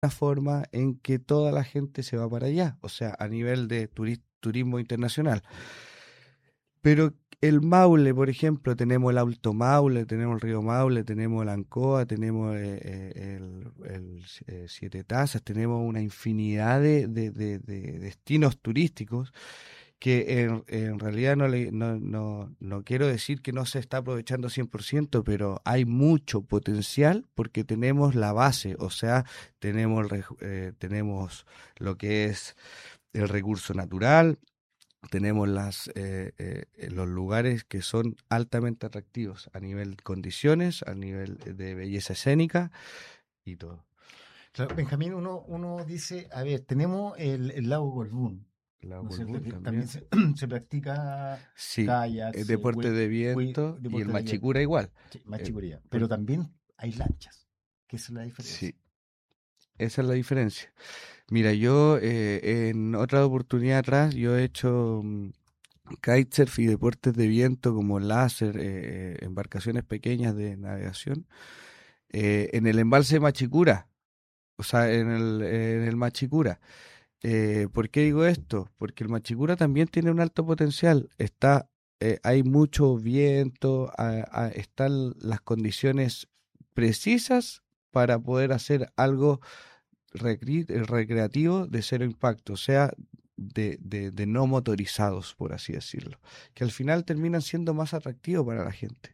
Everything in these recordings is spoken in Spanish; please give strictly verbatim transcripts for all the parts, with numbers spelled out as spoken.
forma en que toda la gente se va para allá, o sea, a nivel de turi- turismo internacional. Pero el Maule, por ejemplo, tenemos el Alto Maule, tenemos el río Maule, tenemos el Ancoa, tenemos eh, eh, el, el, eh, Siete Tazas, tenemos una infinidad de, de, de- de destinos turísticos que en, en realidad no, le, no, no, no quiero decir que no se está aprovechando cien por ciento, pero hay mucho potencial porque tenemos la base, o sea, tenemos, el reg- eh, tenemos lo que es el recurso natural, tenemos las, eh, eh, los lugares que son altamente atractivos a nivel de condiciones, a nivel de belleza escénica y todo. Claro, Benjamín, uno, uno dice, a ver, tenemos el, el lago Colbún, La ¿no es cierto? Bolbún Que también también. se, se practica Sí, kayak, eh, se, deporte hue- de hue- viento y el deporte de viento, Machicura igual. sí, Eh, machicuría. por- Pero también hay lanchas, que esa es la diferencia. sí, esa es la diferencia. Mira, yo eh, en otra oportunidad atrás, yo he hecho mm, kitesurf y deportes de viento como láser, eh, eh, embarcaciones pequeñas de navegación, eh, en el embalse Machicura, o sea, en el, en el Machicura. Eh, ¿por qué digo esto? Porque el Machicura también tiene un alto potencial. Está, eh, hay mucho viento, a- a- están las condiciones precisas para poder hacer algo recre- eh, recreativo de cero impacto, o sea, de, de, de no motorizados, por así decirlo, que al final terminan siendo más atractivos para la gente.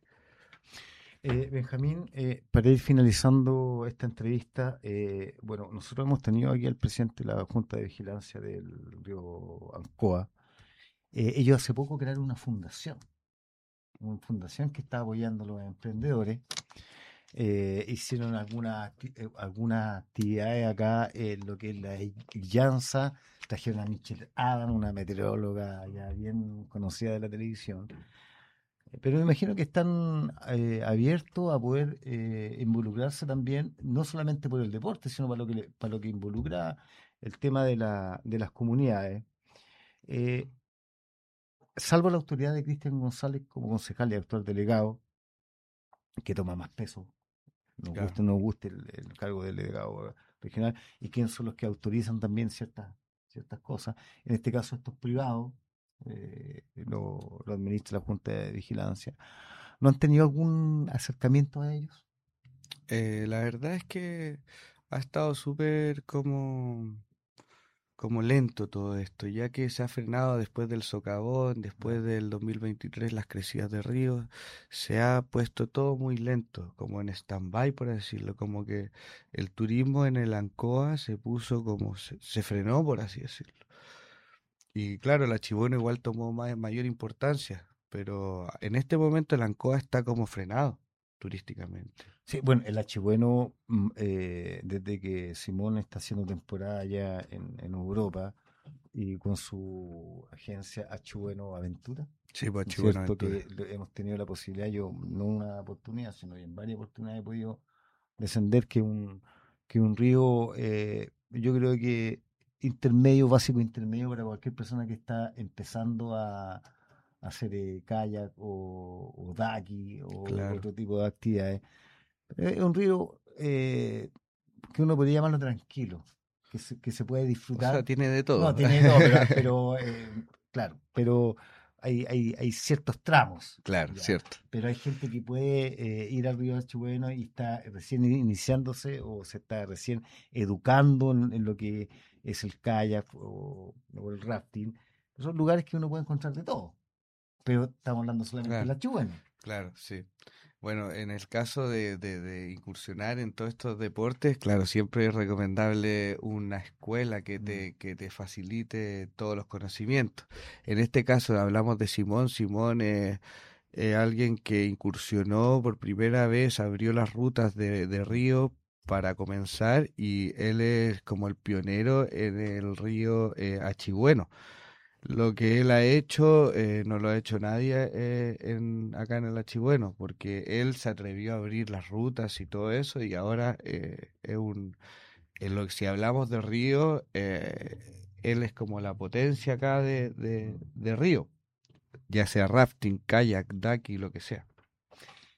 Eh, Benjamín, eh, para ir finalizando esta entrevista, eh, bueno, nosotros hemos tenido aquí al presidente de la Junta de Vigilancia del río Ancoa. Eh, ellos hace poco crearon una fundación, una fundación que está apoyando a los emprendedores. Eh, hicieron algunas acti- eh, algunas actividades acá en lo que es la Llanza, trajeron a Michelle Adam, una meteoróloga ya bien conocida de la televisión. Eh, Pero me imagino que están eh, abiertos a poder eh, involucrarse también, no solamente por el deporte, sino para lo que, le- para lo que involucra el tema de, la, de las comunidades. Eh, Salvo la autoridad de Cristian González como concejal y actual delegado, que toma más peso, nos Claro. guste o no nos guste el, el cargo de delegado regional, y quiénes son los que autorizan también ciertas, ciertas cosas. En este caso, estos privados eh, lo, lo administra la Junta de Vigilancia. ¿No han tenido algún acercamiento a ellos? Eh, la verdad es que ha estado súper como como lento todo esto, ya que se ha frenado después del socavón, Ah, después del dos mil veintitrés, las crecidas de ríos, se ha puesto todo muy lento, como en stand-by, por decirlo, como que el turismo en el Ancoa se puso como, se, se frenó, por así decirlo. Y claro, el Achibueno igual tomó ma- mayor importancia, pero en este momento el Ancoa está como frenado turísticamente. sí, bueno, el H bueno, mm, eh, desde que Simón está haciendo temporada ya en, en Europa y con su agencia H bueno Aventura, Sí, pues ¿no es Achibueno cierto? Aventura. Que lo- hemos tenido la posibilidad, yo no una oportunidad, sino en varias oportunidades he podido descender que un, que un río, eh, yo creo que intermedio, básico intermedio para cualquier persona que está empezando a, a hacer eh, kayak o, o daki o Claro. otro tipo de actividades. Es un río eh, que uno podría llamarlo tranquilo, que se, que se puede O sea, disfrutar. tiene de No, todo. tiene de todo, pero, pero eh, claro, pero hay, hay, hay ciertos tramos, Claro, ya. cierto. Pero hay gente que puede eh, ir al río Archibueno y está recién iniciándose o se está recién educando en, en lo que es el kayak o, o el rafting. Son lugares que uno puede encontrar de todo, pero estamos hablando solamente del Claro. Archibueno. Claro, sí. Bueno, en el caso de, de, de incursionar en todos estos deportes, claro, siempre es recomendable una escuela que Mm. te, que te facilite todos los conocimientos. En este caso hablamos de Simón. Simón es eh, alguien que incursionó por primera vez, abrió las rutas de, de río para comenzar y él es como el pionero en el río eh, Achigüeno. Lo que él ha hecho eh, no lo ha hecho nadie eh, en, acá en el Archibueno, porque él se atrevió a abrir las rutas y todo eso, y ahora eh, es un, en lo que si hablamos de Río, eh, él es como la potencia acá de, de, de Río, ya sea rafting, kayak, daki, lo que sea.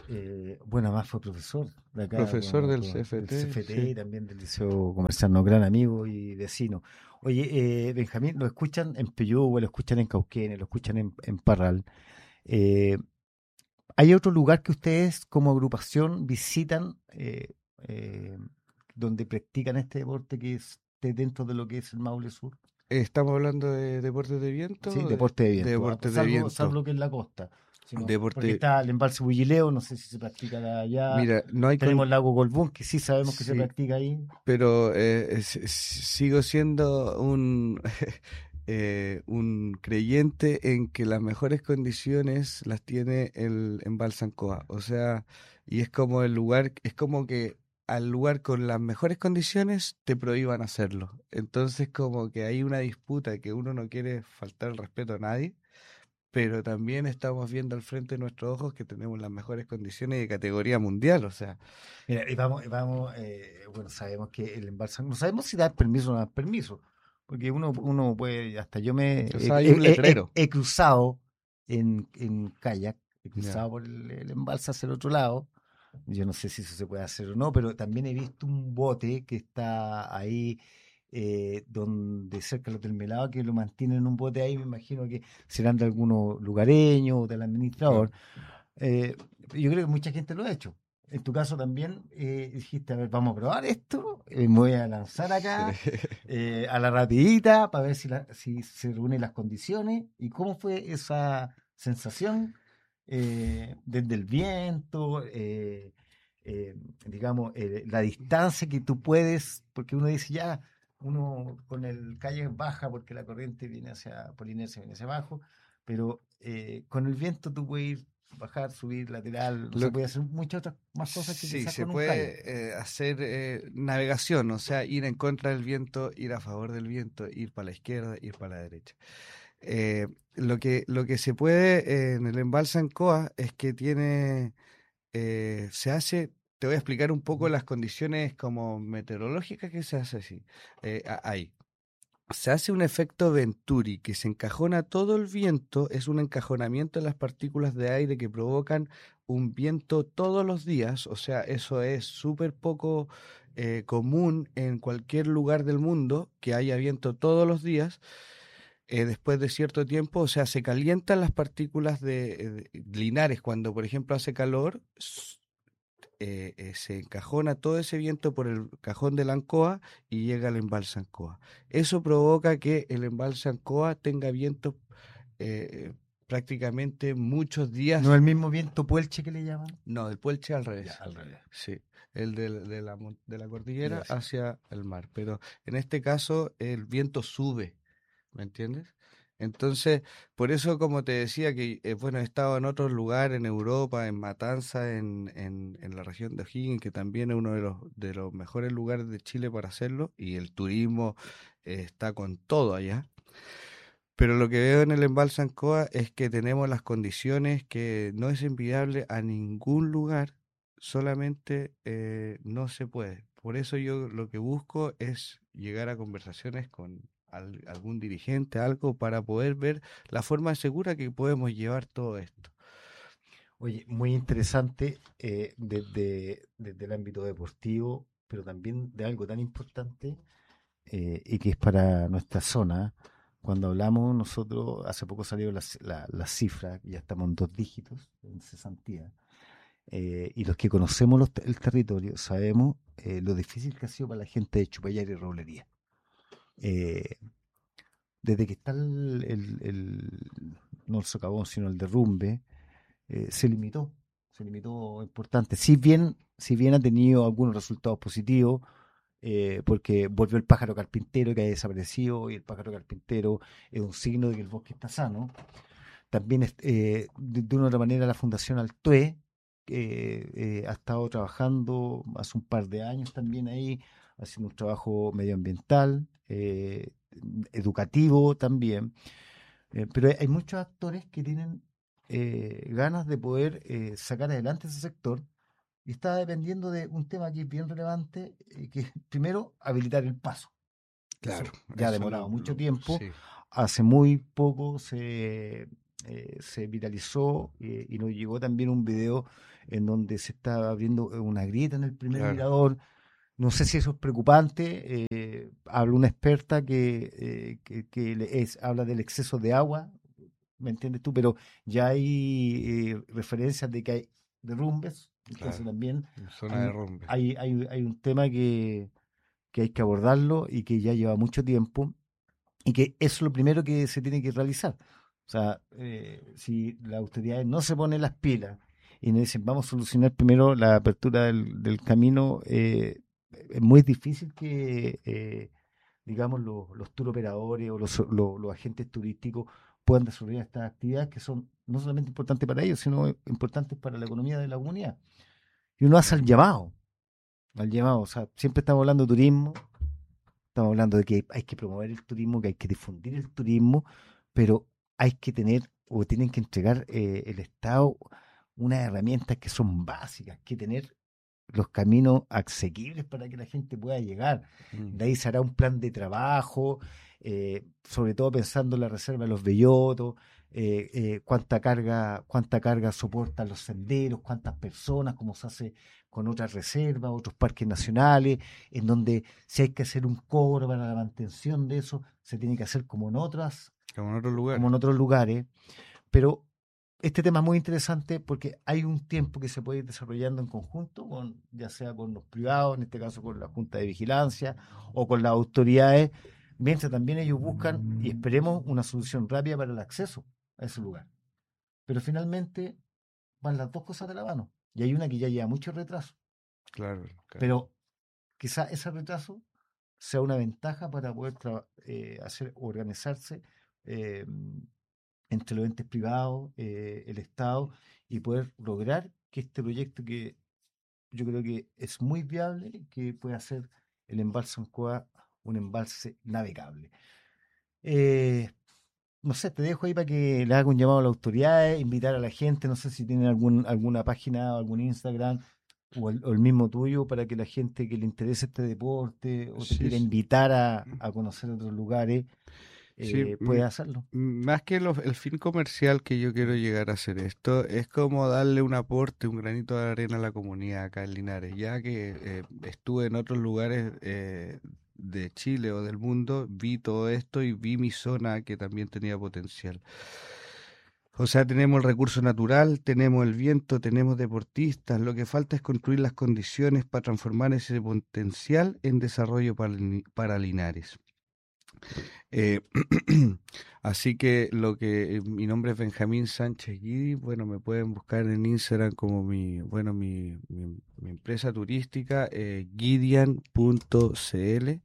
Eh, bueno, además fue profesor de acá, Profesor con, del con- del C F T, C F T sí. y también del Liceo Comercial, no, gran amigo y vecino. Oye, eh, Benjamín, lo escuchan en Peyúgue, lo escuchan en Cauquenes, lo escuchan en, en Parral. Eh, ¿Hay otro lugar que ustedes como agrupación visitan eh, eh, donde practican este deporte que esté dentro de lo que es el Maule Sur? Estamos hablando de deportes de Sí, viento, de, deporte de de viento, ah, deportes de salvo, salvo viento. lo que es la costa. Sino, porque Deporte, está el embalse Bullileo, no sé si se practica de allá. mira, no hay Tenemos con, el lago Colbún, que sí sabemos que se sí, practica ahí. pero eh, es- es- sigo siendo un eh, un creyente en que las mejores condiciones las tiene el Embalse Ancoa. O sea, y es como el lugar, es como que al lugar con las mejores condiciones te prohíban hacerlo. Entonces como que hay una disputa que uno no quiere faltar el respeto a nadie, pero también estamos viendo al frente de nuestros ojos que tenemos las mejores condiciones de categoría mundial. O sea, Mira, y vamos, y vamos eh, bueno, sabemos que el embalse, no sabemos si da permiso o no da permiso, porque uno, uno puede, hasta yo me o he, sea, hay un he- he- letrero. he cruzado en, en kayak, he Ya. cruzado por el, el embalse hacia el otro lado. Yo no sé si eso se puede hacer o no, pero también he visto un bote que está ahí, eh, donde cerca del Melado, que lo mantienen en un bote ahí, me imagino que serán de algunos lugareños o del Claro. administrador. Eh, yo creo que mucha gente lo ha hecho. En tu caso también eh, dijiste, a ver, vamos a probar esto, eh, me voy a lanzar Sí. acá eh, a la rapidita para ver si, la- si se reúnen las condiciones. ¿Y cómo fue esa sensación eh, desde el viento, eh, eh, digamos, eh, la distancia que tú puedes, porque uno dice ya, uno con el calle baja porque la corriente viene hacia, por inercia viene hacia abajo, pero eh, con el viento tú puedes ir, bajar, subir, lateral, o sea, Lo, puedes hacer muchas otras más cosas que sí, quizás se con un kayak. puede eh, hacer eh, navegación, o sea, ir en contra del viento, ir a favor del viento, ir para la izquierda, ir para la derecha. Eh, lo que, lo que se puede eh, en el embalse Ancoa es que tiene, eh, se hace, te voy a explicar un poco Ujú. las condiciones como meteorológicas que se hace así. Eh, a- ahí. Se hace un efecto Venturi que se encajona todo el viento, es un encajonamiento de las partículas de aire que provocan un viento todos los días, o sea, eso es súper poco eh, común en cualquier lugar del mundo que haya viento todos los días. Eh, después de cierto tiempo, o sea, se calientan las partículas de, de linares cuando, por ejemplo, hace calor, s- eh, eh, se encajona todo ese viento por el cajón de la Ancoa y llega al embalse Ancoa. Eso provoca que el embalse Ancoa tenga viento eh, prácticamente muchos No el días. mismo viento puelche que le llaman. No, el Puelche al Ya, revés. al revés. Sí, el del- de, la, mon- de la Y cordillera así. hacia el mar. Pero en este caso el viento sube, ¿me entiendes? Entonces, por eso, como te decía, que eh, bueno, he estado en otros lugares, en Europa, en Matanza, en, en, en la región de O'Higgins, que también es uno de los, de los mejores lugares de Chile para hacerlo, y el turismo eh, está con todo allá. Pero lo que veo en el embalse Ancoa es que tenemos las condiciones que no es envidiable a ningún lugar, solamente eh, no se puede. Por eso yo lo que busco es llegar a conversaciones con al- algún dirigente, algo, para poder ver la forma segura que podemos llevar todo esto. Oye, muy interesante eh, desde, desde el ámbito deportivo, pero también de algo tan importante eh, y que es para nuestra zona. Cuando hablamos nosotros, hace poco salió la, la, la cifra, ya estamos en dos dígitos, en cesantía, eh, y los que conocemos los, el territorio sabemos eh, lo difícil que ha sido para la gente de Chupayar y Roblería. Eh, Desde que está el, el, el- no el socavón, sino el derrumbe, eh, se limitó, se limitó importante. Si bien, si bien ha tenido algunos resultados positivos, eh, porque volvió el pájaro carpintero que ha desaparecido y el pájaro carpintero es un signo de que el bosque está sano. También eh, de, de una u otra manera la Fundación Altue eh, eh, ha estado trabajando hace un par de años también ahí, haciendo un trabajo medioambiental, eh, educativo también. Eh, pero hay, hay muchos actores que tienen eh, ganas de poder eh, sacar adelante ese sector y está dependiendo de un tema que es bien relevante, eh, que es primero habilitar el paso. Claro, Eso ya ha eso es demorado lo, mucho lo- tiempo. sí. Hace muy poco se, eh, se viralizó eh, y nos llegó también un video en donde se estaba abriendo una grieta en el primer Claro. mirador. No sé si eso es preocupante. Eh, habla una experta que, eh, que, que le- es, habla del exceso de agua, ¿me entiendes tú? Pero ya hay eh, referencias de que hay derrumbes, entonces Claro. también Zona hay, de un- rumbe. hay, hay, hay un tema que, que hay que abordarlo y que ya lleva mucho tiempo y que es lo primero que se tiene que realizar. O sea, eh, si las autoridades no se ponen las pilas y nos dicen vamos a solucionar primero la apertura del, del camino, eh, es muy difícil que, eh, digamos, los, los tour operadores o los, los, los agentes turísticos puedan desarrollar estas actividades que son no solamente importantes para ellos, sino importantes para la economía de la comunidad. Y uno hace el llamado, al llamado, o sea, siempre estamos hablando de turismo, estamos hablando de que hay que promover el turismo, que hay que difundir el turismo, pero hay que tener o tienen que entregar eh, el Estado unas herramientas que son básicas, que tener los caminos asequibles para que la gente pueda llegar. Mm. De ahí se hará un plan de trabajo, eh, sobre todo pensando en la reserva de los bellotos, eh, eh, cuánta carga, cuánta carga soportan los senderos, cuántas personas, cómo se hace con otras reservas, otros parques nacionales, en donde si hay que hacer un cobro para la mantención de eso, se tiene que hacer como en otras, Como en otro lugar. como en otros lugares. Pero este tema es muy interesante porque hay un tiempo que se puede ir desarrollando en conjunto, con, ya sea con los privados, en este caso con la Junta de Vigilancia o con las autoridades, mientras también ellos buscan y esperemos una solución rápida para el acceso a ese lugar. Pero finalmente van las dos cosas de la mano y hay una que ya lleva mucho retraso, Claro, claro. pero quizá ese retraso sea una ventaja para poder tra- eh, hacer organizarse eh, entre los entes privados, eh, el Estado, y poder lograr que este proyecto que yo creo que es muy viable, que pueda hacer el embalse Ancoa un embalse navegable. Eh, no sé, te dejo ahí para que le haga un llamado a las autoridades, invitar a la gente, no sé si tienen algún, alguna página o algún Instagram o el, o el mismo tuyo para que la gente que le interese este deporte o te Sí, quiera sí. invitar a, a conocer otros lugares, Sí, eh, mm, puede hacerlo. mm, más que lo- el fin comercial que yo quiero llegar a hacer esto, es como darle un aporte, un granito de arena a la comunidad acá en Linares, ya que eh, estuve en otros lugares eh, de Chile o del mundo, vi todo esto y vi mi zona que también tenía potencial. O sea, tenemos el recurso natural, tenemos el viento, tenemos deportistas, lo que falta es construir las condiciones para transformar ese potencial en desarrollo para, Lin- para Linares. Eh, así que lo que eh, mi nombre es Benjamín Sánchez Guidi, bueno, me pueden buscar en Instagram como mi, bueno, mi, mi, mi empresa turística, eh, guidian punto cl.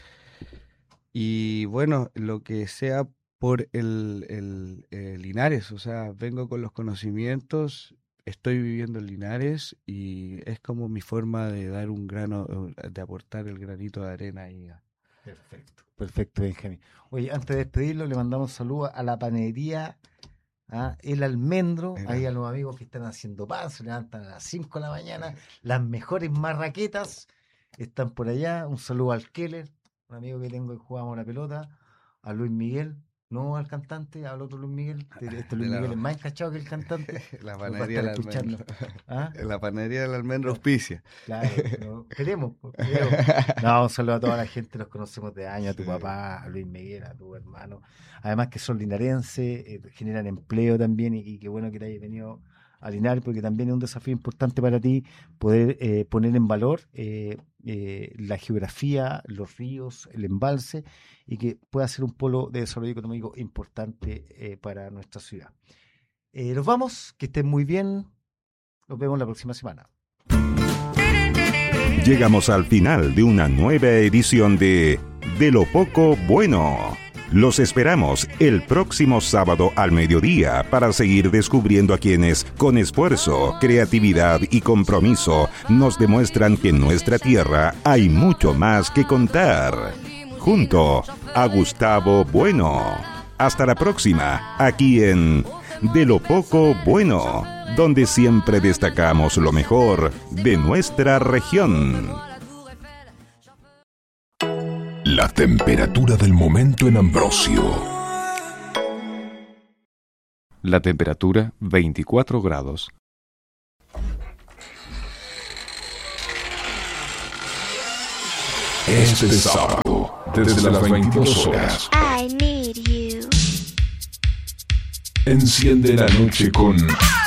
Y bueno, lo que sea por el, el eh, Linares, o sea, vengo con los conocimientos, estoy viviendo en Linares y es como mi forma de dar un grano, eh, de aportar el granito de arena ahí. a- Perfecto, perfecto, Benjamín. Oye, antes de despedirlo, le mandamos saludos a la panadería, a El Almendro, ahí Era- a los amigos que están haciendo pan, se levantan a las cinco de la mañana, las mejores marraquetas están por allá. Un saludo al Keller, un amigo que tengo que jugamos la pelota, a Luis Miguel, no al cantante, al otro Luis Miguel, este este de Luis Miguel la, es más encachado que el cantante, la nos va a panadería estar del almendro. escuchando. ¿Ah? La panadería del almendro Claro. auspicia. Claro, pero queremos, pues, queremos. No, un saludo a toda la gente, los conocemos de años, a tu Sí. papá, a Luis Miguel, a tu hermano. Además que son linarenses, eh, generan empleo también y, y qué bueno que te hayas venido a Linares porque también es un desafío importante para ti poder eh, poner en valor eh, eh, la geografía, los ríos, el embalse y que pueda ser un polo de desarrollo económico importante eh, para nuestra ciudad. Eh, nos vamos, que estén muy bien, nos vemos la próxima semana. Llegamos al final de una nueva edición de De lo Poco Bueno. Los esperamos el próximo sábado al mediodía para seguir descubriendo a quienes, con esfuerzo, creatividad y compromiso, nos demuestran que en nuestra tierra hay mucho más que contar. Junto a Gustavo Bueno. Hasta la próxima, aquí en De lo Poco Bueno, donde siempre destacamos lo mejor de nuestra región. La temperatura del momento en Ambrosio. La temperatura veinticuatro grados. Este sábado, desde las veintidós horas, I need you. enciende la noche con